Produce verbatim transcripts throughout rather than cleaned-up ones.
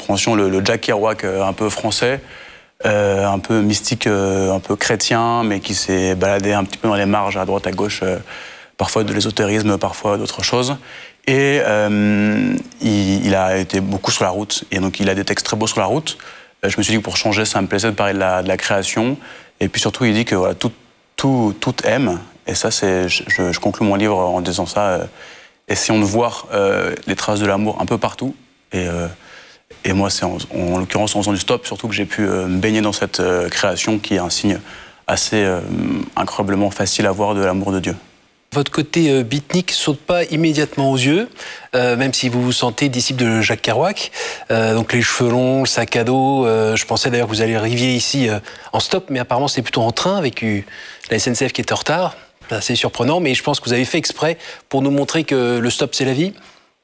compréhension, le, le Jack Kerouac euh, un peu français, euh, un peu mystique, euh, un peu chrétien, mais qui s'est baladé un petit peu dans les marges, à droite, à gauche, euh, parfois de l'ésotérisme, parfois d'autres choses. Et euh, il, il a été beaucoup sur la route, et donc il a des textes très beaux sur la route. Euh, je me suis dit que pour changer, ça me plaisait de parler de la, de la création. Et puis surtout, il dit que voilà, tout, tout, tout aime. Et ça, c'est, je, je conclue mon livre en disant ça. Euh, essayons de voir euh, les traces de l'amour un peu partout. Et, euh, et moi, c'est en, en l'occurrence en faisant du stop, surtout que j'ai pu euh, me baigner dans cette euh, création qui est un signe assez euh, incroyablement facile à voir de l'amour de Dieu. Votre côté euh, beatnik saute pas immédiatement aux yeux, euh, même si vous vous sentez disciple de Jacques Kerouac. Euh, donc les cheveux longs, le sac à dos. Euh, je pensais d'ailleurs que vous alliez arriver ici euh, en stop, mais apparemment c'est plutôt en train avec euh, la S N C F qui est en retard. C'est assez surprenant, mais je pense que vous avez fait exprès pour nous montrer que le stop c'est la vie.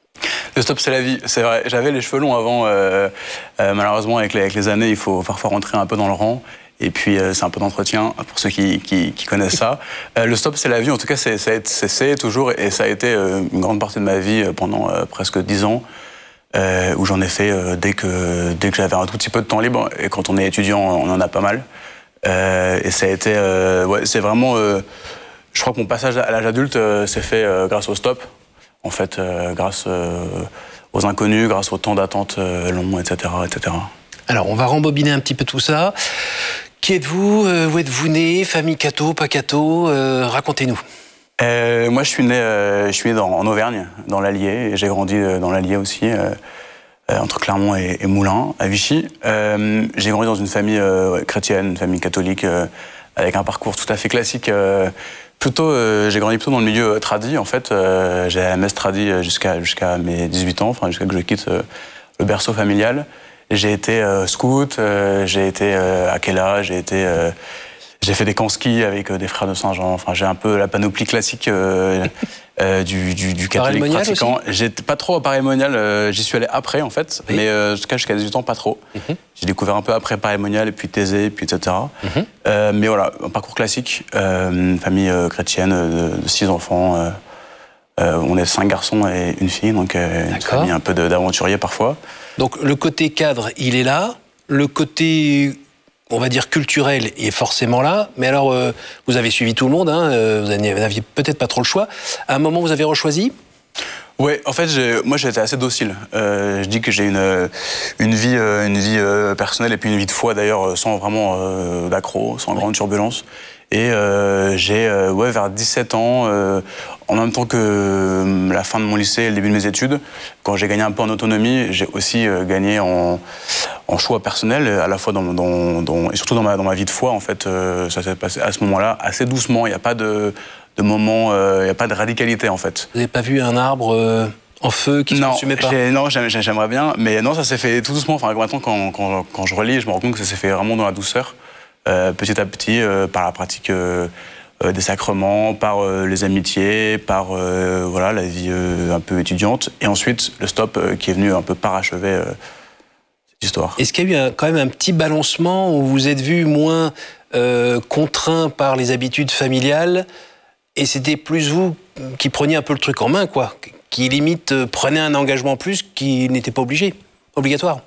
Le stop, c'est la vie, c'est vrai. J'avais les cheveux longs avant. Euh, euh, malheureusement, avec les, avec les années, il faut parfois rentrer un peu dans le rang. Et puis, euh, c'est un peu d'entretien pour ceux qui, qui, qui connaissent ça. Euh, le stop, c'est la vie. En tout cas, c'est, c'est, c'est, c'est toujours, et ça a été euh, une grande partie de ma vie euh, pendant euh, presque dix ans, euh, où j'en ai fait euh, dès que, dès que j'avais un tout petit peu de temps libre. Et quand on est étudiant, on en a pas mal. Euh, et ça a été, euh, ouais, c'est vraiment, euh, je crois que mon passage à l'âge adulte euh, s'est fait euh, grâce au stop. En fait, euh, grâce euh, aux inconnus, grâce au temps d'attente euh, long, et cetera, et cetera. Alors, on va rembobiner un petit peu tout ça. Qui êtes-vous? euh, Où êtes-vous né? Famille catho, pas catho? euh, Racontez-nous. Euh, moi, je suis né, euh, je suis né dans, en Auvergne, dans l'Allier, et j'ai grandi euh, dans l'Allier aussi, euh, euh, entre Clermont et, et Moulins, à Vichy. Euh, j'ai grandi dans une famille euh, ouais, chrétienne, une famille catholique, euh, avec un parcours tout à fait classique. Euh, plutôt, euh, j'ai grandi plutôt dans le milieu euh, tradi, en fait. Euh, j'ai à la messe tradi jusqu'à jusqu'à mes dix-huit ans, enfin jusqu'à que je quitte euh, le berceau familial. J'ai été euh, scout, euh, j'ai été euh, à Kela, j'ai été, euh, j'ai fait des camps ski avec euh, des frères de Saint-Jean. Enfin, j'ai un peu la panoplie classique euh, euh, du, du, du catholique pratiquant. J'étais pas trop à Paray-Monial, euh, j'y suis allé après en fait, oui. mais euh, en tout cas jusqu'à dix-huit ans pas trop. Mm-hmm. J'ai découvert un peu après Paray-Monial et puis Thésée, puis et cetera. Mm-hmm. Euh, mais voilà, un parcours classique, euh, une famille euh, chrétienne de, de six enfants. Euh, Euh, on est cinq garçons et une fille, donc euh, une famille un peu d'aventuriers parfois. Donc le côté cadre, il est là. Le côté, on va dire, culturel est forcément là. Mais alors, euh, vous avez suivi tout le monde, hein, euh, vous n'aviez peut-être pas trop le choix. À un moment, vous avez rechoisi ? Oui, en fait, j'ai, moi j'étais assez docile. Euh, je dis que j'ai une, une vie, euh, une vie euh, personnelle et puis une vie de foi d'ailleurs, sans vraiment euh, d'accro, sans grande turbulence. Et euh, j'ai, euh, ouais, vers dix-sept ans, euh, en même temps que euh, la fin de mon lycée et le début de mes études, quand j'ai gagné un peu en autonomie, j'ai aussi euh, gagné en, en choix personnel, à la fois dans, dans, dans, et surtout dans ma, dans ma vie de foi. En fait, euh, ça s'est passé à ce moment-là assez doucement. Il n'y a pas de, de moment, il euh, n'y a pas de radicalité en fait. Vous n'avez pas vu un arbre euh, en feu qui ne se consumait pas ? Non, j'aimerais bien, mais non, ça s'est fait tout doucement. Enfin, maintenant, quand, quand, quand je relis, je me rends compte que ça s'est fait vraiment dans la douceur. Euh, petit à petit, euh, par la pratique euh, euh, des sacrements, par euh, les amitiés, par euh, voilà, la vie euh, un peu étudiante. Et ensuite, le stop euh, qui est venu un peu parachever euh, cette histoire. Est-ce qu'il y a eu un, quand même un petit balancement où vous êtes vu moins euh, contraint par les habitudes familiales et c'était plus vous qui preniez un peu le truc en main, quoi, qui limite euh, prenait un engagement plus qui n'était pas obligé, obligatoire?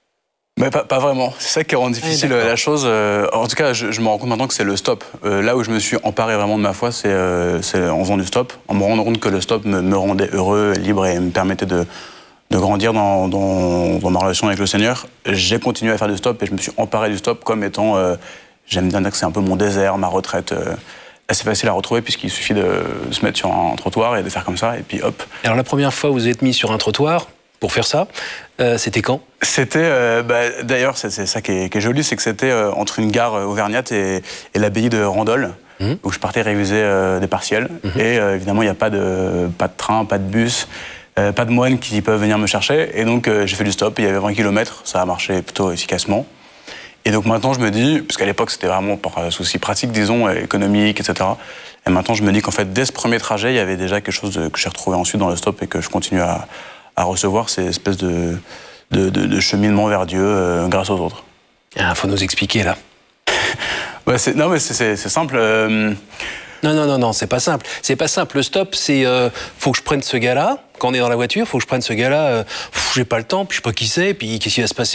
Mais pas, pas vraiment. C'est ça qui rend difficile ah, la chose. Euh, en tout cas, je, je me rends compte maintenant que c'est le stop. Euh, là où je me suis emparé vraiment de ma foi, c'est euh, en faisant du stop, en me rendant compte que le stop me, me rendait heureux, libre et me permettait de, de grandir dans, dans, dans ma relation avec le Seigneur. J'ai continué à faire du stop et je me suis emparé du stop comme étant, euh, j'aime bien dire que c'est un peu mon désert, ma retraite. Euh, assez facile à retrouver puisqu'il suffit de se mettre sur un trottoir et de faire comme ça et puis hop. Alors la première fois où vous êtes mis sur un trottoir pour faire ça, euh, c'était quand? C'était, euh, bah, d'ailleurs, c'est ça qui est, qui est joli, c'est que c'était euh, entre une gare auvergnate et, et l'abbaye de Randol, mmh. où je partais réviser euh, des partiels. Mmh. Et euh, évidemment, il n'y a pas de, pas de train, pas de bus, euh, pas de moines qui peuvent venir me chercher. Et donc, euh, j'ai fait du stop, il y avait vingt kilomètres, ça a marché plutôt efficacement. Et donc maintenant, je me dis, parce qu'à l'époque, c'était vraiment pour euh, souci pratique, disons, économique, et cetera. Et maintenant, je me dis qu'en fait, dès ce premier trajet, il y avait déjà quelque chose de, que j'ai retrouvé ensuite dans le stop et que je continue à... à recevoir ces espèces de, de, de, de cheminement vers Dieu euh, grâce aux autres. Il ah, faut nous expliquer, là. ouais, non, mais c'est simple. Euh... Non, non, non, non, c'est pas simple. C'est pas simple. Le stop, c'est euh, faut que je prenne ce gars-là, Quand on est dans la voiture, il faut que je prenne ce gars-là, euh, pff, j'ai pas le temps, puis je sais pas qui c'est, puis qu'est-ce qui va se passer.